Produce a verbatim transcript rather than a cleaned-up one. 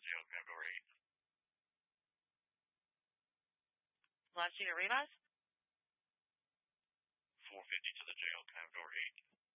jail cab door eight. Last unit Rivas? four fifty to the jail cab door eight.